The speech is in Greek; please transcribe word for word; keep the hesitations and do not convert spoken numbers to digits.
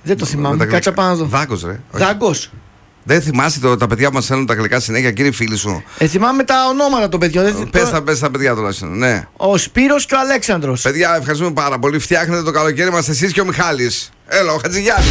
Δεν το θυμάμαι. Κάτσα πάνω εδώ. Δάγκος, ρε. Δάγκος. Δεν θυμάσαι το, τα παιδιά που μας στέλνουν τα γλυκά συνέχεια, κύριε φίλοι σου. Ε, θυμάμαι τα ονόματα των παιδιών. Πες τα, πες τα παιδιά τουλάχιστον. Ναι. Ο Σπύρος και ο Αλέξανδρος. Παιδιά, ευχαριστούμε πάρα πολύ. Φτιάχνετε το καλοκαίρι μας εσείς και ο Μιχάλης. Έλα, ο Χατζηγιάννης.